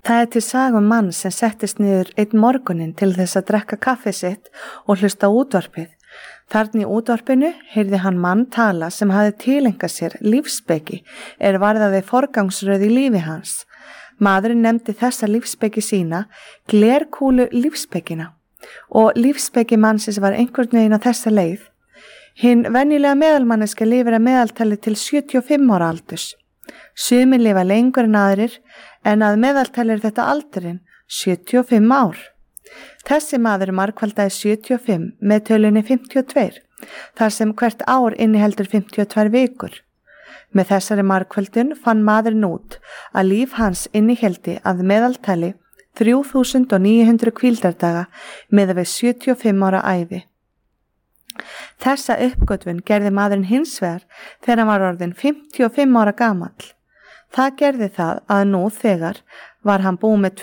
Það til saga mann sem settist niður einn morguninn til þess að drekka kaffi sitt og hlusta á útvarpið. Þarna í útvarpinu heyrði hann mann tala sem hafði tileinkað sér lífsspeki varðaði forgangsröð í lífi hans. Maðurinn nefndi þessa lífsspeki sína glerkúlu lífsspekina og lífsspeki mannsins var einhvern veginn á þessa leið. Hinn venjulega meðalmanneska lifir að meðaltali til 75 ára aldurs. Sumir lifa lengur en aðrir en að meðaltali þetta aldurinn 75 ár. Þessi maður margfaldaði 75 með tölunni 52, þar sem hvert ár inniheldur 52 vikur. Með þessari margföldun fann maðurinn út að líf hans inniheldi að meðaltali 3900 hvíldardaga miðað við 75 ára ævi. Þessa uppgötvun gerði maðurinn hins vegar þegar hann var orðinn 55 ára gamall. Það gerði það að nú þegar var hann búinn með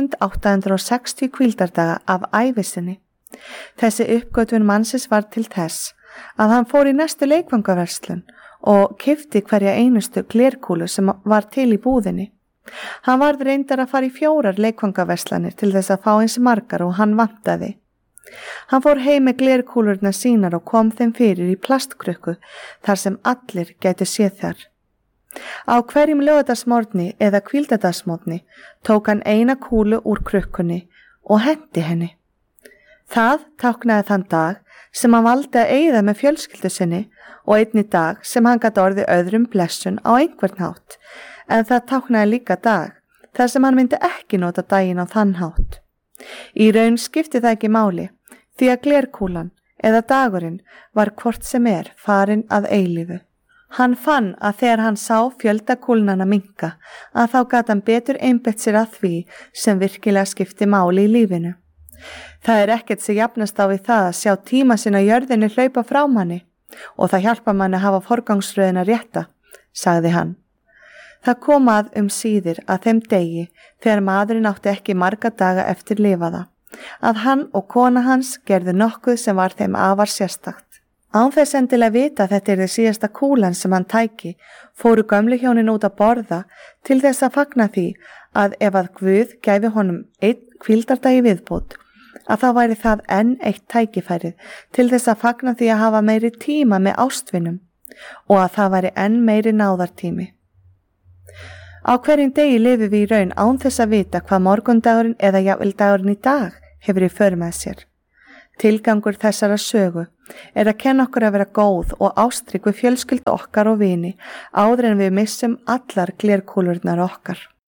2860 hvíldardaga af ævi sinni. Þessi uppgötvun mannsins var til þess að hann fór í næstu leikfangaverslun og keypti hverja einustu glerkúlu sem var til í búðinni. Hann varð reyndar að fara í 4 leikfangaverslanir til þess að fá eins margar og hann vantaði. Hann fór heim með glerkúlurnar sínar og kom þeim fyrir í plastkrukku þar sem allir gætu séð þær. Á hverjum laugardagsmorgni eða hvíldardagsmorgni tók hann eina kúlu úr krukkunni og henti henni. Það táknaði þann dag sem hann valdi að eyða með fjölskyldu sinni og einni dag sem hann gat orðið öðrum blessun á einhvern hátt, en það táknaði líka dag þar sem hann myndi ekki nota daginn á þann hátt. Í raun skipti það ekki máli, því að glerkúlan eða dagurinn var hvort sem farin að eilífu. Hann fann að þegar hann sá fjöldakúlnana minnka að þá gat hann betur einbeitt sér að því sem virkilega skipti máli í lífinu. Það ekkert sem jafnast á við það að sjá tíma sinn á jörðinni hlaupa frá manni og það hjálpa manni að hafa forgangsröðina rétta, sagði hann. Það kom að síðir að þeim degi þegar maðurinn átti ekki marga daga eftir lifaða, að hann og kona hans gerðu nokkuð sem var þeim afar sérstakt. Án þess endilega vita að þetta síðasta kúlan sem hann tæki, fóru gömlu hjónin út að borða til þess að fagna því að ef að Guð gæfi honum einn hvíldardagi viðbót, að þá væri það enn eitt tækifærið til þess að fagna því að hafa meiri tíma með ástvinum og að það væri enn meiri náðartími. Á hverjum degi lifum við í raun án þess að vita hvað morgundagurinn eða jafnvel dagurinn í dag hefur í för með sér. Tilgangur þessara sögu að kenna okkur að vera góð og ástrík við fjölskyldu okkar og vini áður en við missum allar glerkúlurnar okkar.